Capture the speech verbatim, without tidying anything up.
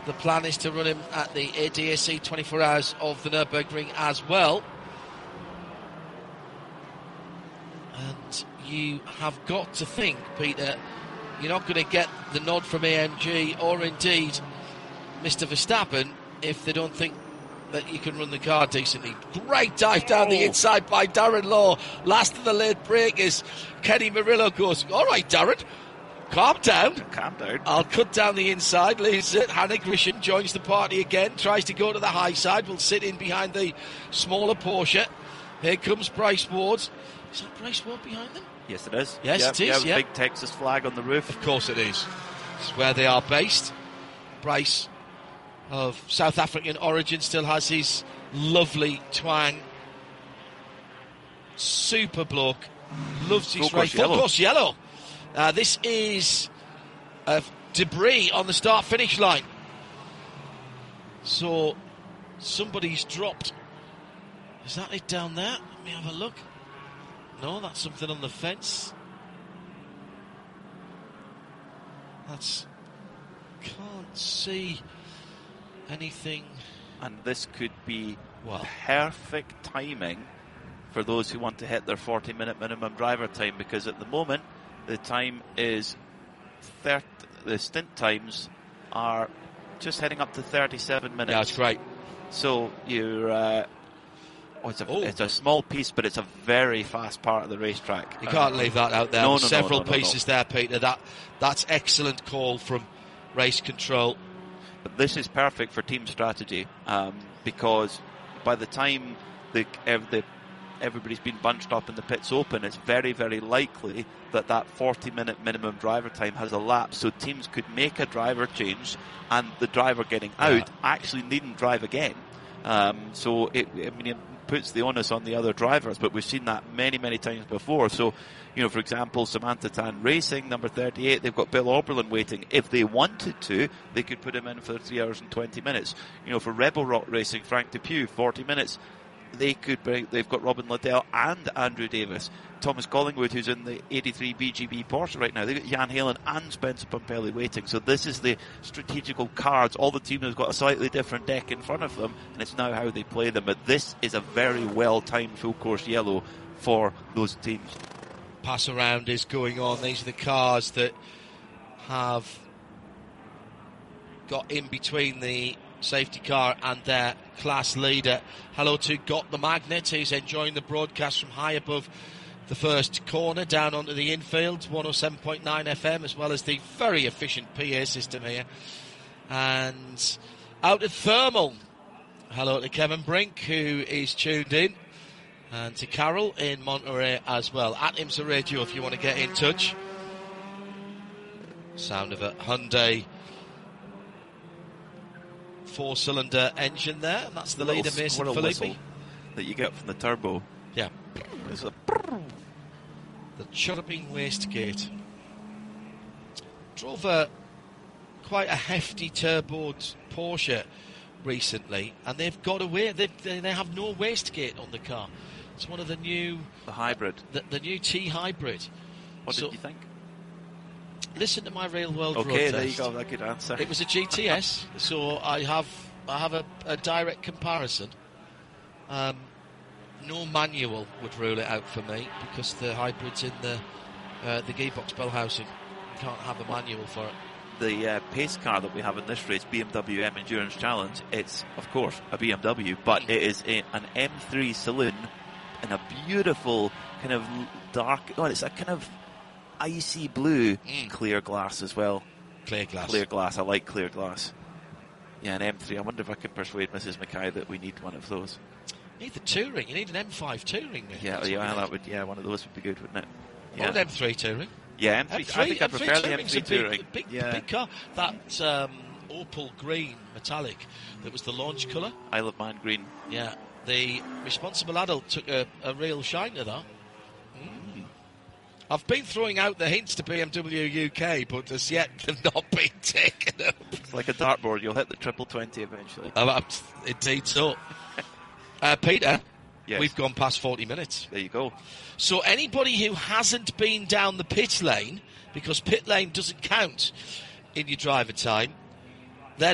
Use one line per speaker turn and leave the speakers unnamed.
the plan is to run him at the A D A C twenty-four hours of the Nürburgring as well. And you have got to think, Peter, you're not going to get the nod from A M G or indeed Mister Verstappen if they don't think that you can run the car decently. Great dive down the inside by Darren Law. Last of the late breakers. Kenny Murillo goes, all right, Darren, calm down.
Calm down.
I'll cut down the inside. Leaves it. Hannah Grisham joins the party again. Tries to go to the high side. Will sit in behind the smaller Porsche. Here comes Bryce Ward. Is that Bryce Ward behind them?
Yes, it is.
Yes,
yep,
it is,
yeah.
yeah.
Big Texas flag on the roof.
Of course it is. It's where they are based. Bryce, of South African origin, still has his lovely twang. Super bloke. Loves his
Full
race.
course yellow.
Full course yellow. Uh, this is uh, debris on the start-finish line. So, somebody's dropped. Is that it down there? Let me have a look. No, that's something on the fence. That's... Can't see anything.
And this could be
well,
perfect timing for those who want to hit their forty minute minimum driver time, because at the moment the time is thirty, the stint times are just heading up to thirty-seven minutes.
Yeah, that's great.
So you're uh, oh, it's, a,
oh.
it's a small piece, but it's a very fast part of the racetrack.
You can't
um,
leave that out there.
No, no,
Several
no, no, no,
pieces
no.
there, Peter. That that's excellent call from race control.
But this is perfect for team strategy, um, because by the time the, ev- the everybody's been bunched up and the pits open, it's very, very likely that that forty minute minimum driver time has elapsed, so teams could make a driver change and the driver getting out
yeah.
actually needn't drive again. Um, so it, I mean, it puts the onus on the other drivers, but we've seen that many, many times before. So, you know, for example, Samantha Tan Racing, number thirty-eight, they've got Bill Oberlin waiting. If they wanted to, they could put him in for three hours and twenty minutes. You know, for Rebel Rock Racing, Frank Depew, forty minutes. They could bring, they've got Robin Liddell and Andrew Davis. Thomas Collingwood, who's in the eighty-three B G B Porsche right now. They've got Jan Halen and Spencer Pompelli waiting. So this is the strategical cards. All the teams have got a slightly different deck in front of them, and it's now how they play them. But this is a very well-timed full course yellow for those teams.
Pass around is going on. These are the cars that have got in between the safety car and their class leader. Hello to Got the Magnet, who's enjoying the broadcast from high above the first corner down onto the infield, one oh seven point nine F M, as well as the very efficient P A system here. And out at Thermal, hello to Kevin Brink, who is tuned in, and to Carol in Monterey as well. At IMSA Radio if you want to get in touch. Sound of a Hyundai four-cylinder engine there, and that's the leader, Mason Filippi.
That you get from the turbo.
Yeah.
It's a
the chirruping wastegate. Drove a quite a hefty turboed Porsche recently, and they've got away. They they have no wastegate on the car. It's one of the new
the hybrid,
the, the new T hybrid.
What
so,
did you think?
Listen to my real world road
Okay,
test.
there you go. That good answer.
It was a G T S, so I have I have a, a direct comparison. Um, no manual would rule it out for me because the hybrid's in the uh, the gearbox bell housing. You can't have a manual for it.
The uh, pace car that we have in this race, B M W M Endurance Challenge, it's of course a B M W, but it is a, an M three saloon in a beautiful kind of dark. Oh, it's a kind of icy blue
mm.
clear glass as well.
Clear glass.
Clear glass. I like clear glass. Yeah, an M three. I wonder if I can persuade Missus Mackay that we need one of those.
You need the touring. You need an M five touring.
Yeah, That's yeah, that would. Yeah, one of those would be good, wouldn't it?
Yeah. Or an M three touring.
Yeah, M three.
M three
I think I prefer the M three touring.
Big, big,
yeah.
big car. That um, opal green metallic that was the launch colour.
Isle of Man green.
Yeah. The responsible adult took a, a real shine to that. Mm. I've been throwing out the hints to B M W U K, but as yet they've not been taken up.
It's like a dartboard. You'll hit the triple twenty eventually.
Uh, indeed so. uh, Peter,
yes.
We've gone past forty minutes.
There you go.
So anybody who hasn't been down the pit lane, because pit lane doesn't count in your driver time,